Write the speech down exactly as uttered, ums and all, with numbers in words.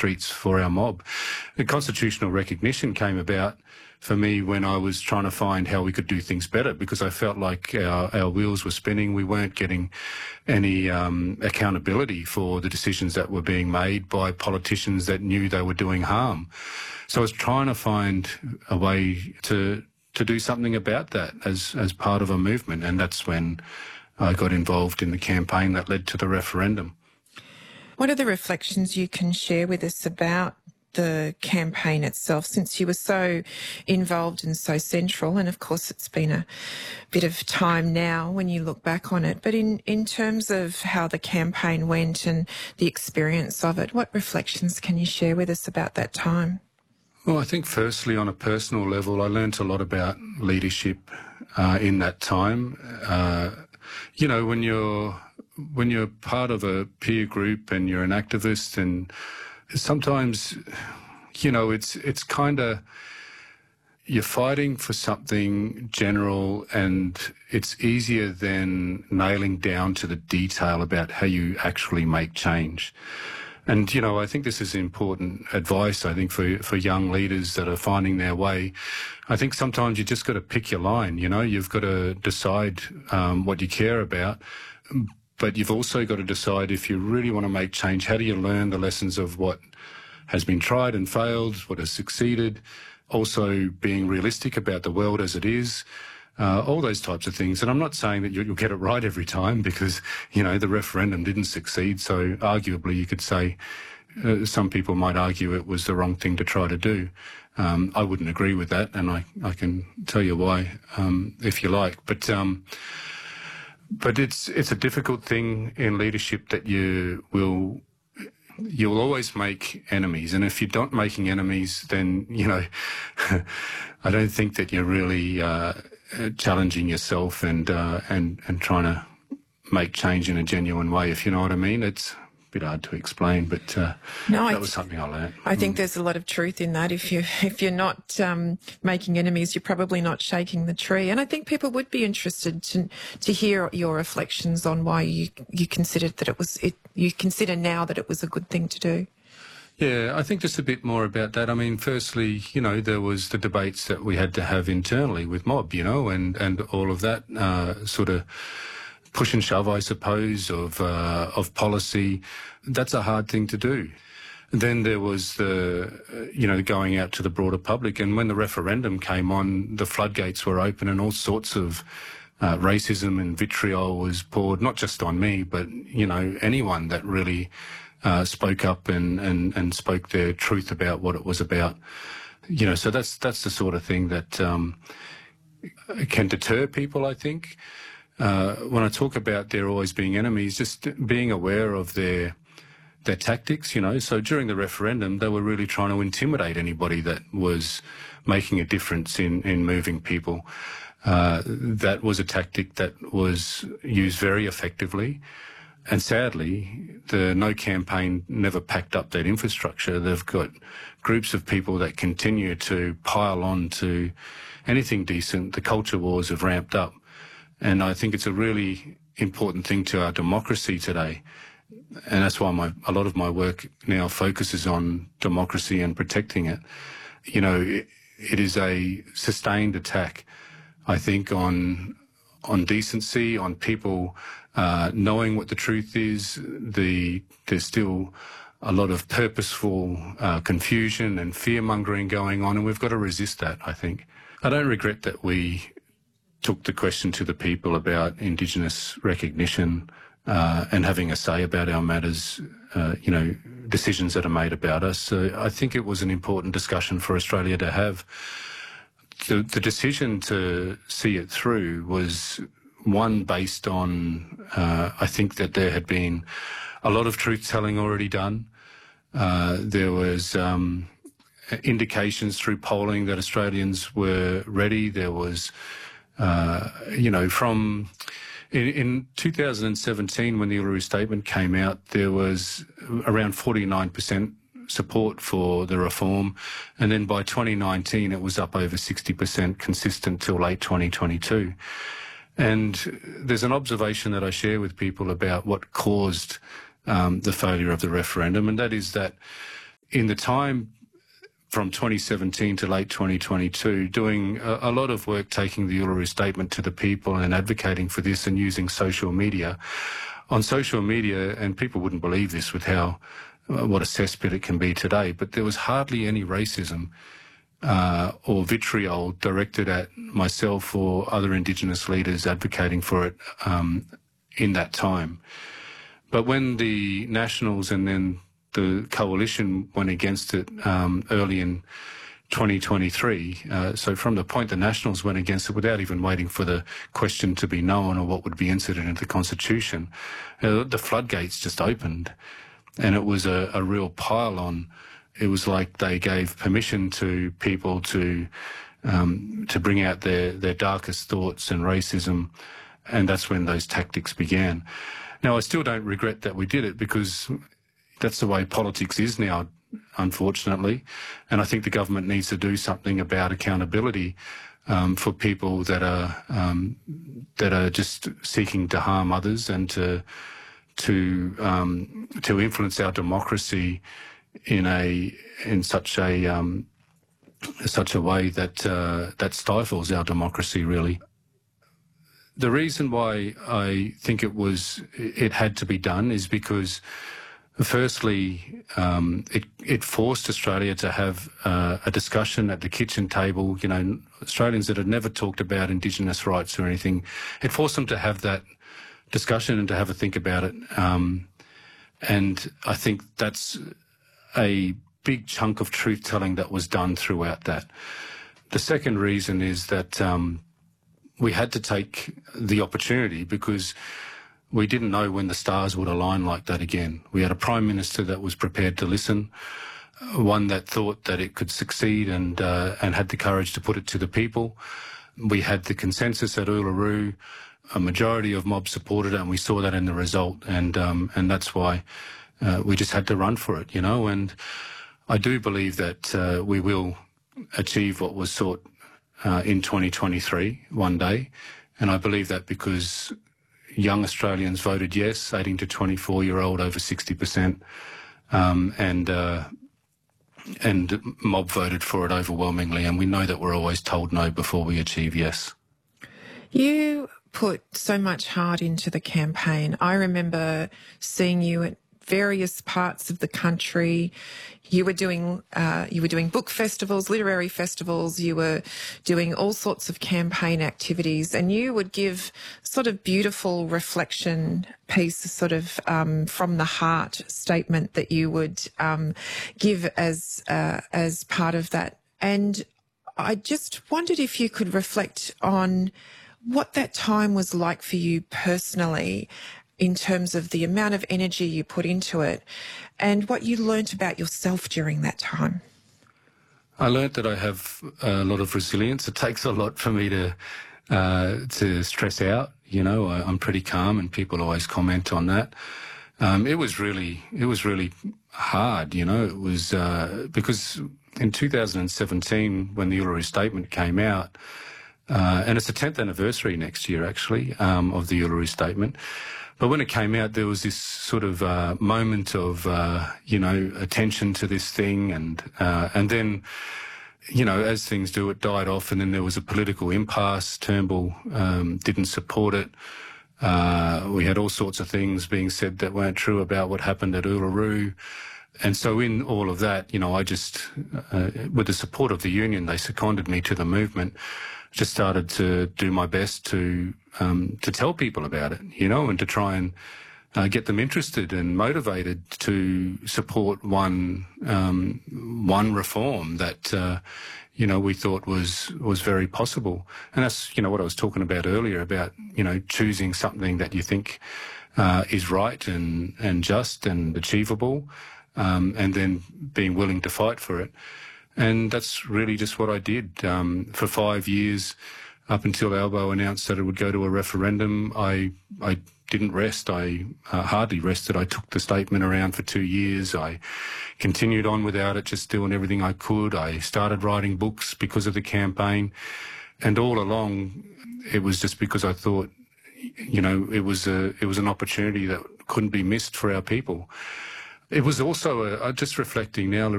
streets for our mob. The constitutional recognition came about for me when I was trying to find how we could do things better, because I felt like our, our wheels were spinning. We weren't getting any um, accountability for the decisions that were being made by politicians that knew they were doing harm. So I was trying to find a way to to do something about that as, as part of a movement, and that's when I got involved in the campaign that led to the referendum. What are the reflections you can share with us about the campaign itself, since you were so involved and so central? And of course it's been a bit of time now when you look back on it, but in, in terms of how the campaign went and the experience of it, what reflections can you share with us about that time? Well, I think firstly, on a personal level, I learnt a lot about leadership uh, in that time. Uh, you know, when you're when you're part of a peer group and you're an activist, and sometimes, you know, it's it's kind of, you're fighting for something general, and it's easier than nailing down to the detail about how you actually make change. And, you know, I think this is important advice, I think, for for young leaders that are finding their way. I think sometimes you just got to pick your line, you know, you've got to decide um, what you care about, but you've also got to decide, if you really want to make change, how do you learn the lessons of what has been tried and failed, what has succeeded, also being realistic about the world as it is. Uh, all those types of things. And I'm not saying that you'll get it right every time, because, you know, the referendum didn't succeed. So arguably you could say, uh, some people might argue it was the wrong thing to try to do. Um, I wouldn't agree with that, and I, I can tell you why, um, if you like. But um, but it's it's a difficult thing in leadership that you will you'll always make enemies, and if you're not making enemies, then, you know, I don't think that you're really uh, challenging yourself and uh, and and trying to make change in a genuine way, if you know what I mean. It's a bit hard to explain, but uh, no, that was something I learned. I think mm. there's a lot of truth in that. If you if you're not um, making enemies, you're probably not shaking the tree. And I think people would be interested to to hear your reflections on why you you considered that it was it. You consider now that it was a good thing to do. Yeah, I think just a bit more about that. I mean, firstly, you know, there was the debates that we had to have internally with mob, you know, and and all of that uh, sort of push and shove, I suppose, of uh, of policy. That's a hard thing to do. Then there was the, uh, you know, going out to the broader public. And when the referendum came on, the floodgates were open, and all sorts of uh, racism and vitriol was poured, not just on me, but, you know, anyone that really uh, spoke up and, and, and spoke their truth about what it was about. You know, so that's that's the sort of thing that um, can deter people, I think. Uh, when I talk about there always being enemies, just being aware of their their tactics, you know. So during the referendum, they were really trying to intimidate anybody that was making a difference in, in moving people. Uh, that was a tactic that was used very effectively. And sadly, the No campaign never packed up that infrastructure. They've got groups of people that continue to pile on to anything decent. The culture wars have ramped up. And I think it's a really important thing to our democracy today. And that's why my, a lot of my work now focuses on democracy and protecting it. You know, it, it is a sustained attack, I think, on on decency, on people uh, knowing what the truth is. The there's still a lot of purposeful uh, confusion and fear-mongering going on, and we've got to resist that, I think. I don't regret that we took the question to the people about Indigenous recognition uh, and having a say about our matters, uh, you know, decisions that are made about us. So I think it was an important discussion for Australia to have. The, the decision to see it through was one based on, uh, I think that there had been a lot of truth-telling already done. Uh, there was um, indications through polling that Australians were ready. There was Uh, you know, from in, in two thousand seventeen, when the Uluru Statement came out, there was around forty-nine percent support for the reform. And then by twenty nineteen, it was up over sixty percent, consistent till late twenty twenty-two. And there's an observation that I share with people about what caused um, the failure of the referendum, and that is that in the time from twenty seventeen to late twenty twenty-two, doing a, a lot of work taking the Uluru Statement to the people and advocating for this and using social media. On social media, and people wouldn't believe this with how, uh, what a cesspit it can be today, but there was hardly any racism uh, or vitriol directed at myself or other Indigenous leaders advocating for it um, in that time. But when the Nationals and then the Coalition went against it um, early in twenty twenty-three. Uh, so from the point the Nationals went against it without even waiting for the question to be known or what would be inserted into the Constitution, uh, the floodgates just opened, and it was a, a real pile-on. It was like they gave permission to people to um, to bring out their, their darkest thoughts and racism, and that's when those tactics began. Now, I still don't regret that we did it, because that's the way politics is now, unfortunately, and I think the government needs to do something about accountability um, for people that are um, that are just seeking to harm others and to to um, to influence our democracy in a in such a um, such a way that uh, that stifles our democracy, really. The reason why I think it was it had to be done is because, firstly, um, it, it forced Australia to have uh, a discussion at the kitchen table. You know, Australians that had never talked about Indigenous rights or anything, it forced them to have that discussion and to have a think about it. Um, and I think that's a big chunk of truth-telling that was done throughout that. The second reason is that um, we had to take the opportunity because we didn't know when the stars would align like that again. We had a Prime Minister that was prepared to listen, one that thought that it could succeed and uh, and had the courage to put it to the people. We had the consensus at Uluru. A majority of mobs supported it, and we saw that in the result. And um, and that's why uh, we just had to run for it, you know. And I do believe that uh, we will achieve what was sought uh, in twenty twenty-three one day. And I believe that because young Australians voted yes, eighteen to twenty-four year old over sixty percent, um, and uh, and mob voted for it overwhelmingly, and we know that we're always told no before we achieve yes. You put so much heart into the campaign. I remember seeing you at various parts of the country. You were doing uh, you were doing book festivals, literary festivals. You were doing all sorts of campaign activities, and you would give sort of beautiful reflection piece, sort of um, from the heart statement that you would um, give as uh, as part of that. And I just wondered if you could reflect on what that time was like for you personally, in terms of the amount of energy you put into it and what you learnt about yourself during that time. I learnt that I have a lot of resilience. It takes a lot for me to uh, to stress out. You know, I, I'm pretty calm, and people always comment on that. Um, it was really, it was really hard. You know, it was uh, because in two thousand seventeen, when the Uluru Statement came out, uh, and it's the tenth anniversary next year, actually, um, of the Uluru Statement. But when it came out, there was this sort of uh, moment of, uh, you know, attention to this thing. And uh, and then, you know, as things do, it died off. And then there was a political impasse. Turnbull um, didn't support it. Uh, we had all sorts of things being said that weren't true about what happened at Uluru. And so in all of that, you know, I just, uh, with the support of the union, they seconded me to the movement. Just started to do my best to um, to tell people about it, you know, and to try and uh, get them interested and motivated to support one um, one reform that uh, you know we thought was was very possible. And that's you know what I was talking about earlier about you know choosing something that you think uh, is right and and just and achievable, um, and then being willing to fight for it. And that's really just what I did. Um, for five years, up until Albo announced that it would go to a referendum, I I didn't rest. I uh, hardly rested. I took the statement around for two years. I continued on without it, just doing everything I could. I started writing books because of the campaign. And all along, it was just because I thought, you know, it was a it was an opportunity that couldn't be missed for our people. It was also, a, just reflecting now,